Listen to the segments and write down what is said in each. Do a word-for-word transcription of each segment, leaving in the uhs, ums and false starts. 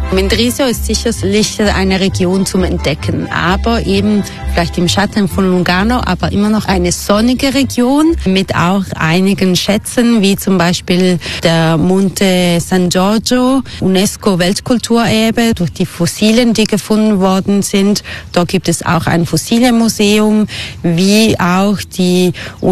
Mendrisio ist sicherlich eine Region zum Entdecken, aber eben vielleicht im Schatten von Lugano, aber immer noch eine sonnige Region mit auch einigen Schätzen, wie zum Beispiel der Monte San Giorgio, UNESCO-Weltkulturerbe durch die Fossilien, die gefunden worden sind. Dort gibt es auch ein Fossilienmuseum, wie auch die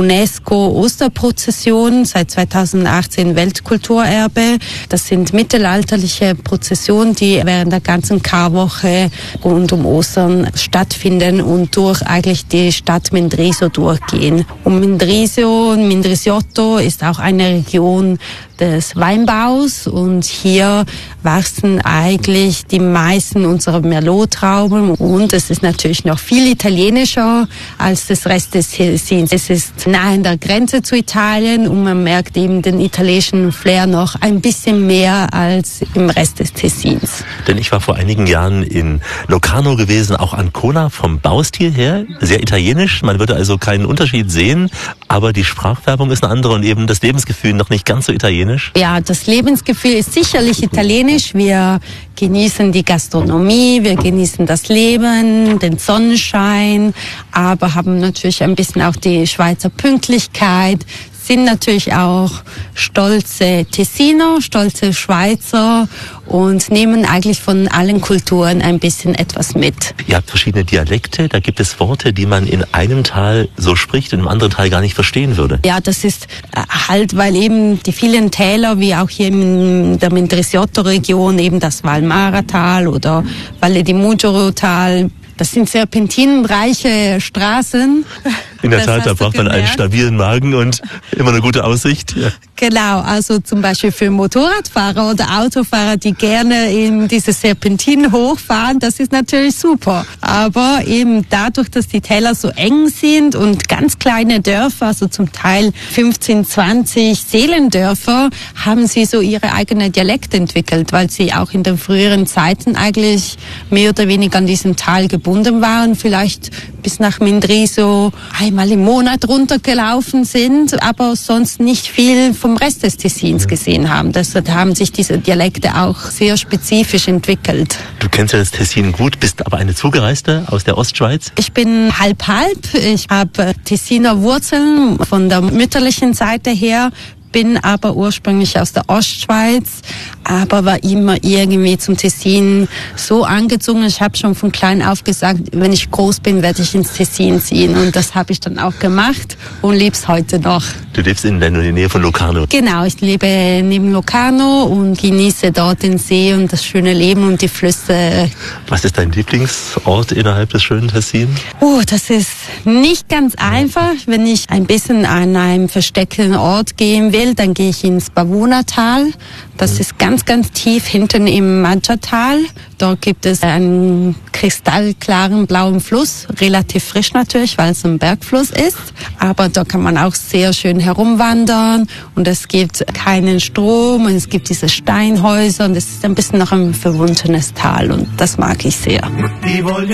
UNESCO-Osterprozession, seit zweitausendachtzehn Weltkulturerbe. Das sind mittelalterliche Prozessionen, die während der ganzen Karwoche rund um Ostern stattfinden und durch eigentlich die Stadt Mendrisio durchgehen. Und Mendrisio, Mendrisiotto ist auch eine Region des Weinbaus und hier wachsen eigentlich die meisten unserer Merlot-Trauben und es ist natürlich noch viel italienischer als das Rest des Tessins. Es ist nahe an der Grenze zu Italien und man merkt eben den italienischen Flair noch ein bisschen mehr als im Rest des Tessins. Denn ich war vor einigen Jahren in Locarno gewesen, auch Ancona, vom Baustil her, sehr italienisch. Man würde also keinen Unterschied sehen, aber die Sprachfärbung ist eine andere und eben das Lebensgefühl noch nicht ganz so italienisch. Ja, das Lebensgefühl ist sicherlich italienisch. Wir genießen die Gastronomie, wir genießen das Leben, den Sonnenschein, aber haben natürlich ein bisschen auch die Schweizer Pünktlichkeit, sind natürlich auch stolze Tessiner, stolze Schweizer und nehmen eigentlich von allen Kulturen ein bisschen etwas mit. Ihr habt verschiedene Dialekte, da gibt es Worte, die man in einem Tal so spricht und im anderen Tal gar nicht verstehen würde. Ja, das ist halt, weil eben die vielen Täler, wie auch hier in der Mendrisiotto-Region, eben das Valmara-Tal oder Valle di Muggioro-Tal, das sind serpentinenreiche Straßen. In der Tat, da braucht man einen stabilen Magen und immer eine gute Aussicht. Ja. Genau, also zum Beispiel für Motorradfahrer oder Autofahrer, die gerne in diese Serpentinen hochfahren, das ist natürlich super. Aber eben dadurch, dass die Täler so eng sind und ganz kleine Dörfer, also zum Teil fünfzehn, zwanzig Seelendörfer, haben sie so ihre eigene Dialekte entwickelt, weil sie auch in den früheren Zeiten eigentlich mehr oder weniger an diesem Tal gebunden waren, vielleicht bis nach Mendrisio einmal im Monat runtergelaufen sind, aber sonst nicht viel vom Rest des Tessins gesehen haben. Deshalb haben sich diese Dialekte auch sehr spezifisch entwickelt. Du kennst ja das Tessin gut, bist aber eine Zugereiste aus der Ostschweiz? Ich bin halb-halb. Ich habe Tessiner Wurzeln von der mütterlichen Seite her, bin aber ursprünglich aus der Ostschweiz, aber war immer irgendwie zum Tessin so angezogen. Ich habe schon von klein auf gesagt, wenn ich groß bin, werde ich ins Tessin ziehen. Und das habe ich dann auch gemacht und lebe es heute noch. Du lebst in der Nähe von Locarno? Genau, ich lebe neben Locarno und genieße dort den See und das schöne Leben und die Flüsse. Was ist dein Lieblingsort innerhalb des schönen Tessin? Oh, das ist nicht ganz einfach. Wenn ich ein bisschen an einem versteckten Ort gehen will, dann gehe ich ins Pavona-Tal. Das ist ganz, ganz tief hinten im Maggiatal. Dort gibt es einen kristallklaren blauen Fluss, relativ frisch natürlich, weil es ein Bergfluss ist. Aber dort kann man auch sehr schön herumwandern und es gibt keinen Strom und es gibt diese Steinhäuser und es ist ein bisschen noch ein verwunschenes Tal und das mag ich sehr.